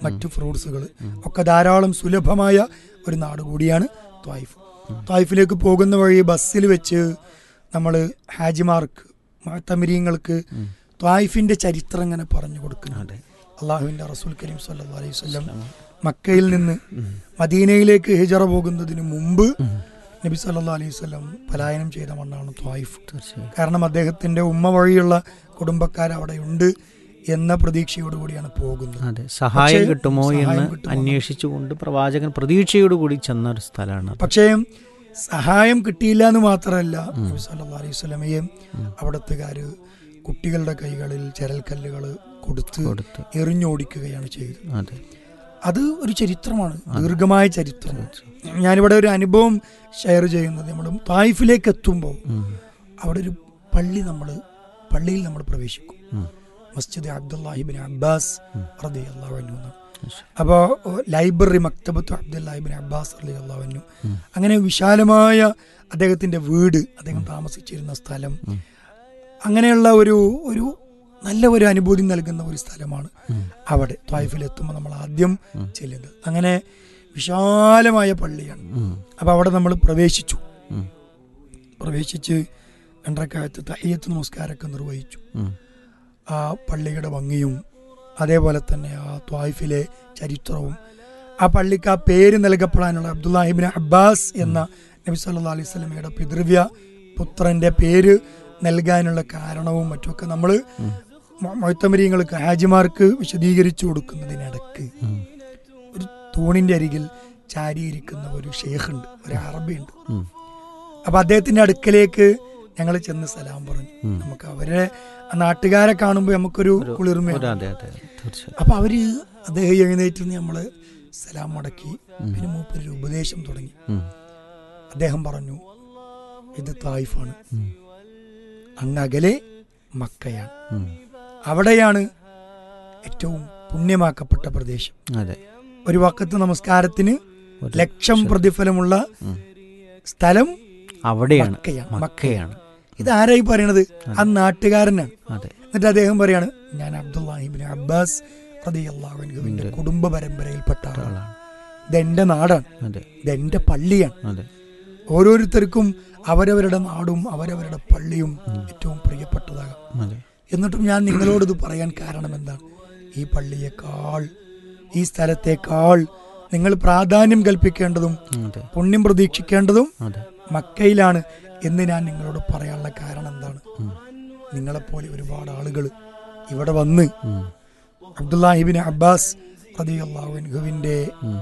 മറ്റു ഫ്രൂട്ട്സുകൾ ഒക്കെ ധാരാളം സുലഭമായ ഒരു നാട് കൂടിയാണ് ത്വായിഫ്. ത്വായിഫിലേക്ക് പോകുന്ന വഴി ബസ്സിൽ വെച്ച് നമ്മൾ ഹാജിമാർക്ക് മുഅ്തമിരീങ്ങൾക്ക് ത്വായിഫിന്റെ ചരിത്രം ഇങ്ങനെ പറഞ്ഞു കൊടുക്കുന്നുണ്ട്. അള്ളാഹുവിൻ്റെ റസൂൽ കരീം സല്ലല്ലാഹു അലൈഹി വസല്ലം മക്കയിൽ നിന്ന് മദീനയിലേക്ക് ഹിജറ പോകുന്നതിന് മുമ്പ് നബി സല്ലല്ലാഹു അലൈഹി വസല്ലം പലായനം ചെയ്ത മണ്ണാണ് ത്വായിഫ്. കാരണം അദ്ദേഹത്തിന്റെ ഉമ്മ വഴിയുള്ള കുടുംബക്കാർ അവിടെയുണ്ട് എന്ന പ്രതീക്ഷയോടുകൂടിയാണ് പോകുന്നത്. സഹായം കിട്ടുമോ എന്ന് അന്വേഷിച്ചുകൊണ്ട് പ്രവാചകൻ പ്രതീക്ഷയോടുകൂടി ചെന്ന ഒരു സ്ഥലമാണ്. പക്ഷേ സഹായം കിട്ടിയില്ല എന്ന് മാത്രമല്ല, നബി സല്ലല്ലാഹു അലൈഹി വസല്ലമയെ അവിടത്തുകാര് കുട്ടികളുടെ കൈകളിൽ ചരൽക്കല്ലുകൾ കൊടുത്ത് എറിഞ്ഞോടിക്കുകയാണ് ചെയ്തത്. അത് ഒരു ചരിത്രമാണ്, ദീർഘമായ ചരിത്രം. ഞാനിവിടെ ഒരു അനുഭവം ഷെയർ ചെയ്യുന്നത്, നമ്മൾ ത്വായിഫിലേക്ക് എത്തുമ്പോൾ അവിടെ ഒരു പള്ളിയിൽ നമ്മൾ പ്രവേശിക്കും. മസ്ജിദ് അബ്ദുല്ലാഹി ഇബ്നു അബ്ബാസ് റളിയല്ലാഹു അൻഹു. അപ്പോൾ ലൈബ്രറി മക്തബത്ത് അബ്ദുല്ലാഹി ഇബ്നു അബ്ബാസ് റളിയല്ലാഹു അൻഹു. അങ്ങനെ വിശാലമായ അദ്ദേഹത്തിന്റെ വീട്, അദ്ദേഹം താമസിച്ചിരുന്ന സ്ഥലം, അങ്ങനെയുള്ള ഒരു നല്ല ഒരു അനുഭൂതി നൽകുന്ന ഒരു സ്ഥലമാണ് അവിടെ. ത്വായിഫിലെത്തുമ്പോൾ നമ്മൾ ആദ്യം ചെല്ലുന്നത് അങ്ങനെ വിശാലമായ പള്ളിയാണ്. അപ്പോൾ അവിടെ നമ്മൾ പ്രവേശിച്ച് 2 റക്അത്ത് തഹിയ്യത്ത് നമസ്കാരമൊക്കെ നിർവഹിച്ചു. ആ പള്ളിയുടെ ഭംഗിയും അതേപോലെ തന്നെ ആ ത്വായിഫിലെ ചരിത്രവും, ആ പള്ളിക്ക് ആ പേര് നൽകപ്പെടാനുള്ള അബ്ദുല്ലാഹി ഇബ്നു അബ്ബാസ് എന്ന നബി സല്ലല്ലാഹു അലൈഹി വസല്ലമയുടെ പിതൃവ്യ പുത്രന്റെ പേര് നൽകാനുള്ള കാരണവും മറ്റുമൊക്കെ നമ്മൾ മുഅ്തമിരീങ്ങൾക്ക് ഹാജിമാർക്ക് വിശദീകരിച്ചു കൊടുക്കുന്നതിനിടക്ക് ഒരു തൂണിന്റെ അരികിൽ ചാരിയിരിക്കുന്ന ഒരു ഷേഖുണ്ട്, ഒരു അറബിയുണ്ട്. അപ്പൊ അദ്ദേഹത്തിന്റെ അടുക്കലേക്ക് ഞങ്ങൾ ചെന്ന് സലാം പറഞ്ഞു. നമുക്ക് അവരെ നാട്ടുകാരെ കാണുമ്പോൾ നമുക്കൊരു കുളിർമയാണ്. അപ്പൊ അദ്ദേഹം എഴുന്നേറ്റ് നമ്മള് സലാം മടക്കി. പിന്നെ മൂപ്പര് ഉപദേശം തുടങ്ങി. അദ്ദേഹം പറഞ്ഞു, ഇത് ത്വായിഫാണ്, അങ്ങകലെ മക്കയാണ്, അവിടെയാണ് ഏറ്റവും പുണ്യമാക്കപ്പെട്ട പ്രദേശം. ഒരു വഖത്ത് നമസ്കാരത്തിന് 1,00,000 പ്രതിഫലമുള്ള സ്ഥലം അവിടെയാണ്, മക്കയാണ്. ഇതാരായി പറയണത്? ആ നാട്ടുകാരനാണ്. എന്നിട്ട് അദ്ദേഹം പറയാണ്, ഞാൻ അബ്ദുല്ലാഹി ഇബ്നു അബ്ബാസ് റളിയല്ലാഹു അൻഹുവിന്റെ കുടുംബ പരമ്പരയിൽപ്പെട്ട ആളാണ്. ഇതെന്റെ നാടാണ്, ഇതെന്റെ പള്ളിയാണ്. ഓരോരുത്തർക്കും അവരവരുടെ നാടും അവരവരുടെ പള്ളിയും ഏറ്റവും പ്രിയപ്പെട്ടതാകാം. എന്നിട്ടും ഞാൻ നിങ്ങളോട് ഇത് പറയാൻ കാരണം എന്താണ്? ഈ പള്ളിയേക്കാൾ, ഈ സ്ഥലത്തേക്കാൾ നിങ്ങൾ പ്രാധാന്യം കൽപ്പിക്കേണ്ടതും പുണ്യം പ്രതീക്ഷിക്കേണ്ടതും മക്കയിലാണ് എന്ന് ഞാൻ നിങ്ങളോട് പറയാനുള്ള കാരണം എന്താണ്? നിങ്ങളെപ്പോലെ ഒരുപാട് ആളുകൾ ഇവിടെ വന്ന് അബ്ദുല്ലാഹി ഇബ്നു അബ്ബാസ് റളിയല്ലാഹു അൻഹുവിന്റെ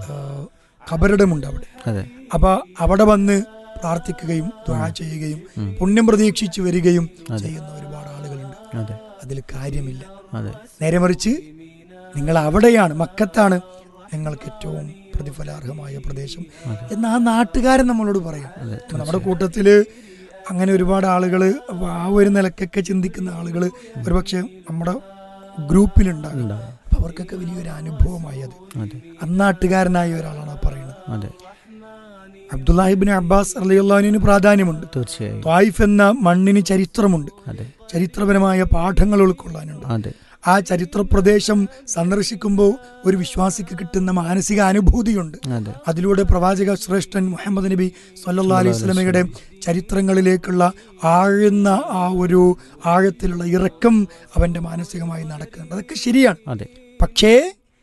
ഖബറിടമുണ്ട് അവിടെ. അപ്പൊ അവിടെ വന്ന് പ്രാർത്ഥിക്കുകയും ദുആ ചെയ്യുകയും പുണ്യം പ്രതീക്ഷിച്ചു വരികയും ചെയ്യുന്ന ഒരുപാട് ആളുകളുണ്ട്. അതിൽ കാര്യമില്ല. നേരെ മറിച്ച് നിങ്ങൾ അവിടെയാണ്, മക്കത്താണ് നിങ്ങൾക്ക് ഏറ്റവും പ്രതിഫലാർഹമായ പ്രദേശം എന്ന് ആ നാട്ടുകാരൻ നമ്മളോട് പറയാം. നമ്മുടെ കൂട്ടത്തില് അങ്ങനെ ഒരുപാട് ആളുകൾ ആ ഒരു നിലക്കൊക്കെ ചിന്തിക്കുന്ന ആളുകൾ ഒരുപക്ഷെ നമ്മുടെ ഗ്രൂപ്പിലുണ്ടാകും. അപ്പൊ അവർക്കൊക്കെ വലിയൊരു അനുഭവമായി അത്. അന്നാട്ടുകാരനായ ഒരാളാണ് പറയുന്നത്. അബ്ദുല്ലാഹി ഇബ്നു അബ്ബാസ് റളിയല്ലാഹു അൻഹുവിന് പ്രാധാന്യമുണ്ട്. ത്വായിഫ് എന്ന മണ്ണിന് ചരിത്രമുണ്ട്, ചരിത്രപരമായ പാഠങ്ങൾ ഉൾക്കൊള്ളാനുണ്ട്. ആ ചരിത്ര പ്രദേശം സന്ദർശിക്കുമ്പോൾ ഒരു വിശ്വാസിക്ക് കിട്ടുന്ന മാനസിക അനുഭൂതിയുണ്ട്. അതിലൂടെ പ്രവാചക ശ്രേഷ്ഠൻ മുഹമ്മദ് നബി സല്ലല്ലാഹു അലൈഹി വസല്ലമയുടെ ചരിത്രങ്ങളിലേക്കുള്ള ആഴുന്ന ആ ഒരു ആഴത്തിലുള്ള ഇറക്കം അവന്റെ മാനസികമായി നടക്കുന്നുണ്ട്. അതൊക്കെ ശരിയാണ്. പക്ഷേ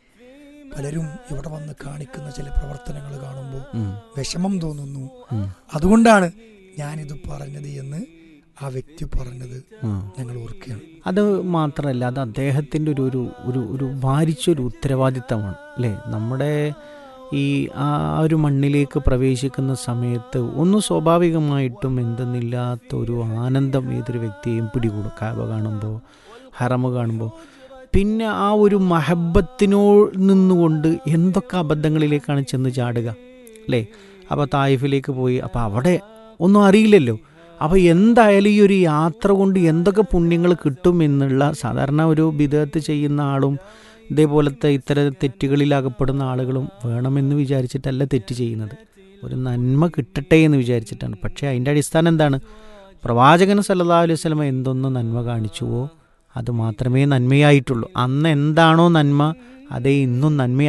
പലരും ഇവിടെ വന്ന് കാണിക്കുന്ന ചില പ്രവർത്തനങ്ങൾ കാണുമ്പോൾ വിഷമം തോന്നുന്നു. അതുകൊണ്ടാണ് ഞാനിത് പറഞ്ഞത് എന്ന് ആ വ്യക്തി പറഞ്ഞത് ഞങ്ങൾ ഓർക്കുകയാണ്. അത് മാത്രമല്ല, അത് അദ്ദേഹത്തിൻ്റെ ഒരു ഭാരിച്ചൊരു ഉത്തരവാദിത്തമാണ് അല്ലേ? നമ്മുടെ ഈ ആ ഒരു മണ്ണിലേക്ക് പ്രവേശിക്കുന്ന സമയത്ത് സ്വാഭാവികമായിട്ടും എന്തെന്നില്ലാത്ത ഒരു ആനന്ദം ഏതൊരു വ്യക്തിയെയും പിടികൂടും. കാബ കാണുമ്പോൾ, ഹറമ് കാണുമ്പോൾ. പിന്നെ ആ ഒരു മഹബത്തിനോ നിന്നുകൊണ്ട് എന്തൊക്കെ അബദ്ധങ്ങളിലേക്കാണ് ചെന്ന് ചാടുക അല്ലേ? അപ്പോൾ തായിഫിലേക്ക് പോയി, അപ്പോൾ അവിടെ ഒന്നും അറിയില്ലല്ലോ. അപ്പോൾ എന്തായാലും ഈ ഒരു യാത്ര കൊണ്ട് എന്തൊക്കെ പുണ്യങ്ങൾ കിട്ടും എന്നുള്ള, സാധാരണ ഒരു ബിദഅത്ത് ചെയ്യുന്ന ആളും ഇതേപോലത്തെ ഇത്തരം തെറ്റുകളിൽ അകപ്പെടുന്ന ആളുകളും വേണമെന്ന് വിചാരിച്ചിട്ടല്ല തെറ്റ് ചെയ്യുന്നത്, ഒരു നന്മ കിട്ടട്ടെ എന്ന് വിചാരിച്ചിട്ടാണ്. പക്ഷേ അതിൻ്റെ അടിസ്ഥാനം എന്താണ്? പ്രവാചകൻ സല്ലല്ലാഹു അലൈഹി വസല്ലം എന്തൊന്ന് നന്മ കാണിച്ചുവോ അത് മാത്രമേ നന്മയായിട്ടുള്ളൂ. അന്ന് എന്താണോ നന്മ അതേ ഇന്നും നന്മ